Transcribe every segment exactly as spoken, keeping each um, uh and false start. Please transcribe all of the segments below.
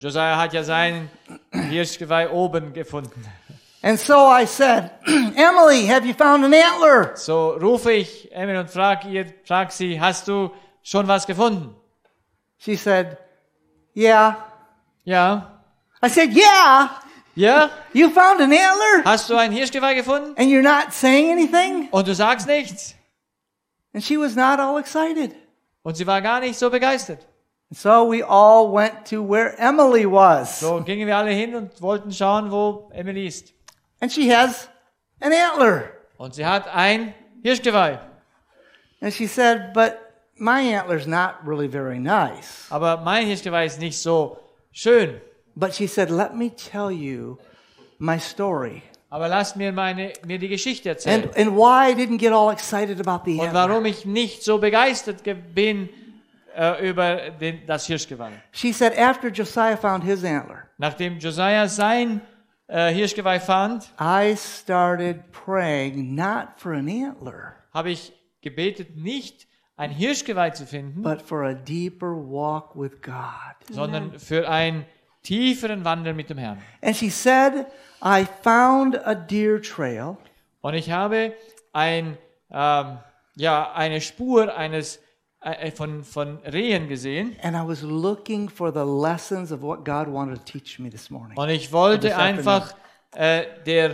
Josiah hat ja sein Hirschgeweih oben gefunden. And so I said, Emily, have you found an antler? So rufe ich Emily und frag ihr, frag sie, hast du schon was gefunden? She said, yeah. Ja. I said, yeah. Ja? You found an antler? Hast du ein Hirschgeweih gefunden? And you're not saying anything? Und du sagst nichts? And she was not all excited. Und sie war gar nicht so begeistert. And so we all went to where Emily was. So gingen wir alle hin und wollten schauen, wo Emily ist. And she has an antler. Und sie hat ein Hirschgeweih. And she said, but my antler's not really very nice. Aber mein Hirschgeweih ist nicht so schön. But she said, let me tell you my story. Aber lasst mir meine, mir die Geschichte erzählen. And, and why I didn't get all excited about the Und antler. warum ich nicht so begeistert ge- bin äh, über den, das Hirschgeweih. She said, after Josiah found his antler, Nachdem Josiah sein äh, Hirschgeweih fand, I started praying not for an antler, habe ich gebetet, nicht ein Hirschgeweih zu finden, but for a deeper walk with God. sondern für einen tieferen Wandel mit dem Herrn. And she said, I found a deer trail. Und ich habe ein, ähm, ja, eine Spur eines äh, von, von Rehen gesehen. And I was looking for the lessons of what God wanted to teach me this morning. Und ich wollte This einfach äh, der,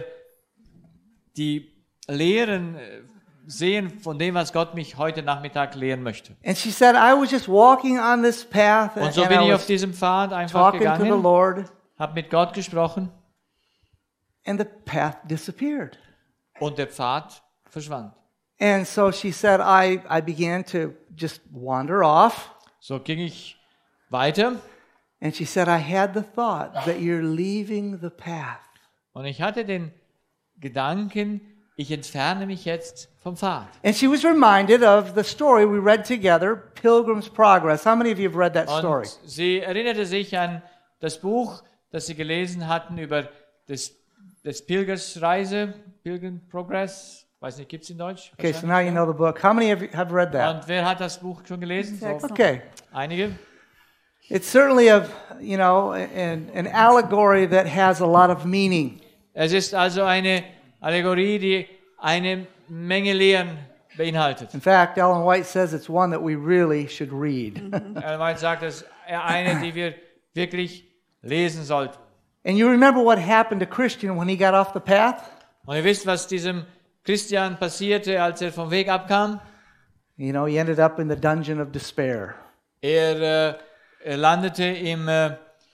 die Lehren äh, sehen von dem, was Gott mich heute Nachmittag lehren möchte. And she said, I was just walking on this path Und and, so and bin I ich auf was diesem Pfad einfach talking to the gegangen, Lord, habe mit Gott gesprochen and the path disappeared. und der Pfad verschwand. And so she said, I, I began to just wander off. So ging ich weiter And she said, I had the thought that you're leaving the path. und ich hatte den Gedanken, ich entferne mich jetzt vom Pfad. And she was reminded of the story we read together, Pilgrim's Progress. How many of you have read that story? Und sie erinnerte sich an das Buch, das sie gelesen hatten über das, das Pilgersreise, Pilgrim Progress. Weiß nicht, gibt es in Deutsch? Okay, so now you know the book. How many of you have read that? Und wer hat das Buch schon gelesen? So, Okay. einige. It's certainly a, you know, an, an allegory that has a lot of meaning. Es ist also eine Allegorie, die eine Menge Lehren beinhaltet. In fact, Ellen White says it's one that we really should read. Ellen White sagt, es ist eine, die wir wirklich lesen sollten. And you remember what happened to Christian when he got off the path? Und ihr wisst, was diesem Christian passierte, als er vom Weg abkam? You know, he ended up in the dungeon of despair. Er, äh, er landete im, äh,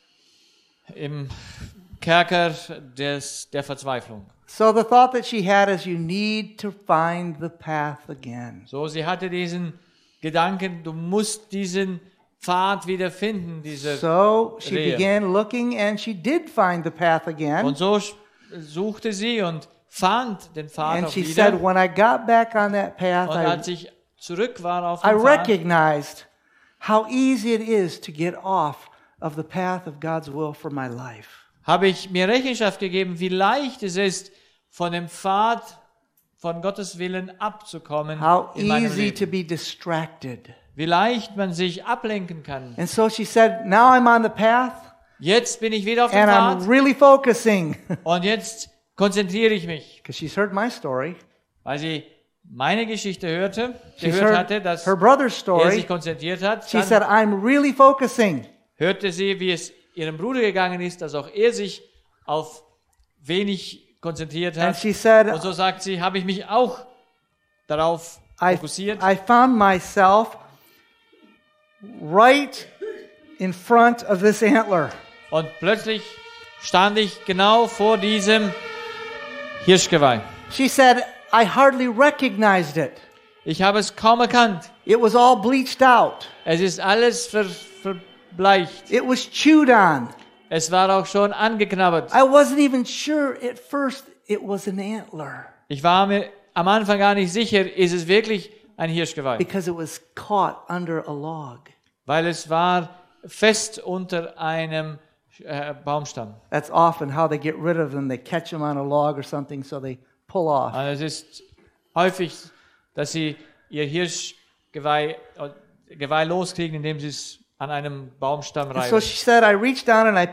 im Kerker des, der Verzweiflung. So the thought that she had is you need to find the path again. So, sie hatte diesen Gedanken, du musst diesen Pfad wieder finden, diese So she Rehe. began looking and she did find the path again. Und so sch- suchte sie und fand den Pfad And auch she wieder. said, when I got back on that path, Und I, als ich zurück war auf I dem Pfad, recognized how easy it is to get off of the path of God's will for my life. habe ich mir Rechenschaft gegeben, wie leicht es ist, von dem Pfad von Gottes Willen abzukommen How in meinem easy Leben. to be distracted. Wie leicht man sich ablenken kann. And so she said, now I'm on the path Jetzt bin ich wieder auf dem and I'm Pfad really focusing. und jetzt konzentriere ich mich, Because she's heard my story. weil sie meine Geschichte hörte, She's gehört heard hatte, dass her brother's er story. sich konzentriert hat. She Dann said, I'm really focusing. hörte sie, wie es ihrem Bruder gegangen ist, dass auch er sich auf wenig konzentriert And hat. she said, Und so sagt sie, habe ich mich auch darauf I, fokussiert. I found myself right in front of this antler. Und plötzlich stand ich genau vor diesem Hirschgeweih. She said, I hardly recognized it. Ich habe es kaum erkannt. It was all bleached out. Es ist alles ver, verbleicht. It was chewed on. Es war auch schon angeknabbert. I wasn't even sure at first it was an antler Ich war mir am Anfang gar nicht sicher, ist es wirklich ein Hirschgeweih? because it was caught under a log. Weil es war fest unter einem äh, Baumstamm. That's often how they get rid of them. They catch them on a log or something, so they pull off. Und es ist häufig, dass sie ihr Hirschgeweih äh, Geweih loskriegen, indem sie es an einem Baumstamm And so reiben. she said, I reached down and I